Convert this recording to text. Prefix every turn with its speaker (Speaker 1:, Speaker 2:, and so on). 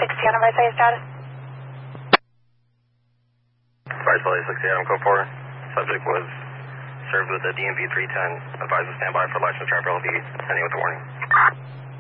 Speaker 1: 60 on advice status.
Speaker 2: Advice 60 Adam code 4. Subject was served with a DMV 310. Advise to stand by for license driver. I'll be sending with a warning.